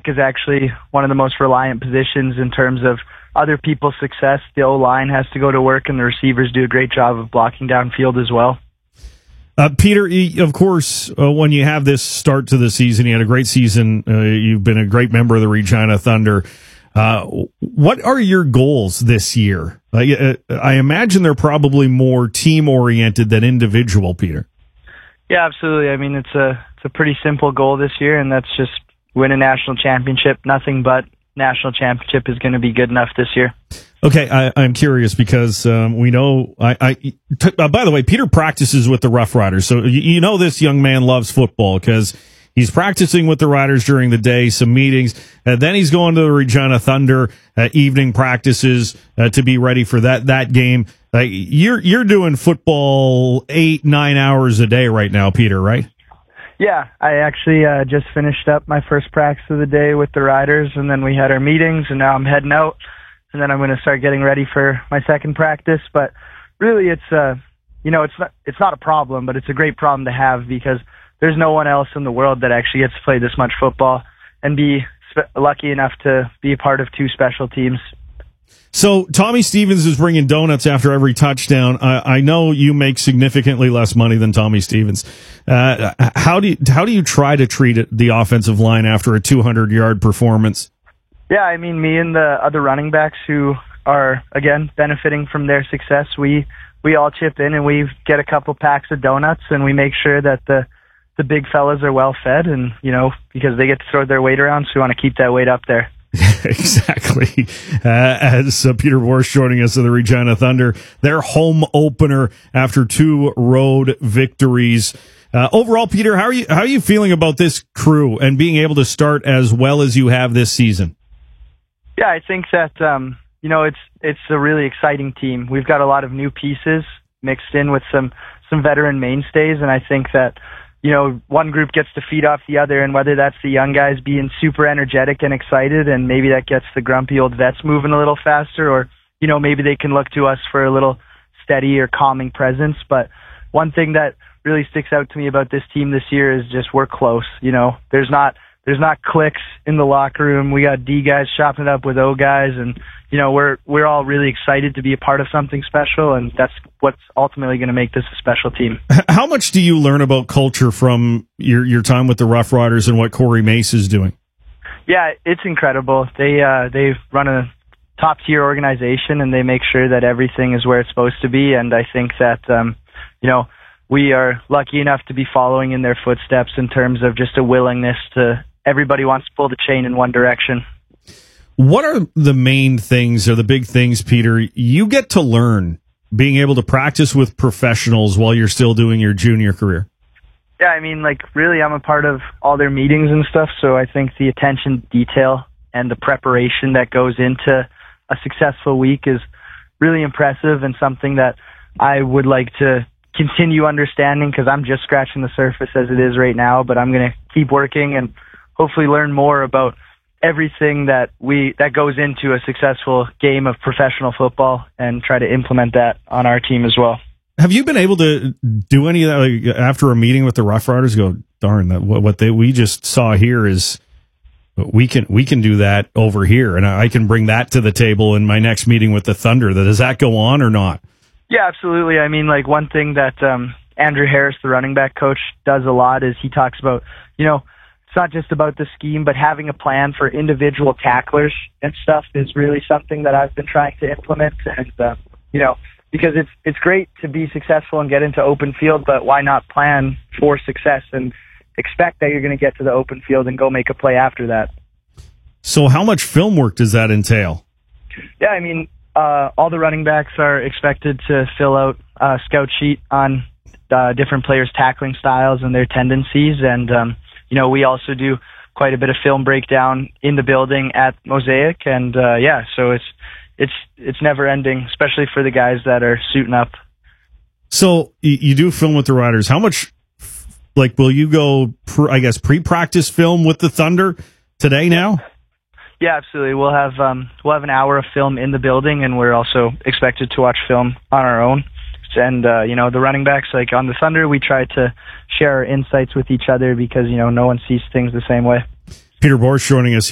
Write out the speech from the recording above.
is actually one of the most reliant positions in terms of other people's success. The O-line has to go to work, and the receivers do a great job of blocking downfield as well. Peter, of course, when you have this start to the season, you had a great season. You've been a great member of the Regina Thunder. What are your goals this year? I imagine they're probably more team-oriented than individual, Peter. Yeah, absolutely. I mean, it's a pretty simple goal this year, and that's just win a national championship. Nothing but national championship is going to be good enough this year. Okay, I'm curious because we know. By the way, Peter practices with the Rough Riders, so you know this young man loves football because he's practicing with the Riders during the day, some meetings, and then he's going to the Regina Thunder evening practices to be ready for that game. You're doing football 8-9 hours a day right now, Peter, right? Yeah, I actually just finished up my first practice of the day with the Riders, and then we had our meetings, and now I'm heading out. And then I'm going to start getting ready for my second practice. But really, it's not a problem, but it's a great problem to have because there's no one else in the world that actually gets to play this much football and be lucky enough to be a part of two special teams. So Tommy Stevens is bringing donuts after every touchdown. I know you make significantly less money than Tommy Stevens. How do you try to treat the offensive line after a 200-yard performance? Yeah, I mean, me and the other running backs who are, again, benefiting from their success, we all chip in and we get a couple packs of donuts and we make sure that the big fellas are well fed and, because they get to throw their weight around, so we want to keep that weight up there. Exactly. As Peter Bourque joining us of the Regina Thunder, their home opener after 2 road victories. Overall, Peter, how are you feeling about this crew and being able to start as well as you have this season? Yeah, I think that it's a really exciting team. We've got a lot of new pieces mixed in with some veteran mainstays, and I think that one group gets to feed off the other, and whether that's the young guys being super energetic and excited, and maybe that gets the grumpy old vets moving a little faster, or maybe they can look to us for a little steady or calming presence. But one thing that really sticks out to me about this team this year is just we're close. There's not cliques in the locker room. We got D guys chopping it up with O guys, and we're all really excited to be a part of something special, and that's what's ultimately going to make this a special team. How much do you learn about culture from your time with the Rough Riders and what Corey Mace is doing? Yeah, it's incredible. They run a top tier organization, and they make sure that everything is where it's supposed to be. And I think that we are lucky enough to be following in their footsteps in terms of just a willingness to. Everybody wants to pull the chain in one direction. What are the main things or the big things, Peter, you get to learn being able to practice with professionals while you're still doing your junior career? Yeah, I mean, really, I'm a part of all their meetings and stuff, so I think the attention to detail and the preparation that goes into a successful week is really impressive and something that I would like to continue understanding because I'm just scratching the surface as it is right now, but I'm going to keep working and hopefully learn more about everything that goes into a successful game of professional football and try to implement that on our team as well. Have you been able to do any of that after a meeting with the Rough Riders? Go, darn, we just saw here is we can do that over here, and I can bring that to the table in my next meeting with the Thunder. Does that go on or not? Yeah, absolutely. I mean, one thing that Andrew Harris, the running back coach, does a lot is he talks about, it's not just about the scheme, but having a plan for individual tacklers and stuff is really something that I've been trying to implement. And, because it's great to be successful and get into open field, but why not plan for success and expect that you're going to get to the open field and go make a play after that? So how much film work does that entail? Yeah, I mean, all the running backs are expected to fill out a scout sheet on different players' tackling styles and their tendencies. And, we also do quite a bit of film breakdown in the building at Mosaic. And, so it's never ending, especially for the guys that are suiting up. So you do film with the Riders. How much, will you go, pre-practice film with the Thunder today now? Yeah, absolutely. We'll have an hour of film in the building, and we're also expected to watch film on our own. And, the running backs, on the Thunder, we try to share our insights with each other because, no one sees things the same way. Peter Bourque joining us